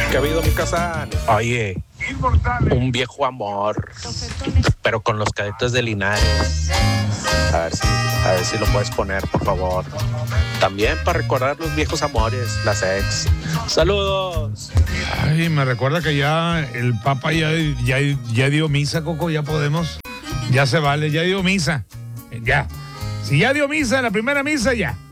¿Qué ha habido, mi Kazan? Oye, un viejo amor, pero con los Cadetes de Linares. A ver si lo puedes poner, por favor. También para recordar los viejos amores, las ex. ¡Saludos! Ay, me recuerda que ya el Papa ya dio misa, Coco, ya podemos. Ya se vale, ya dio misa. Ya. Si ya dio misa, la primera misa, ya.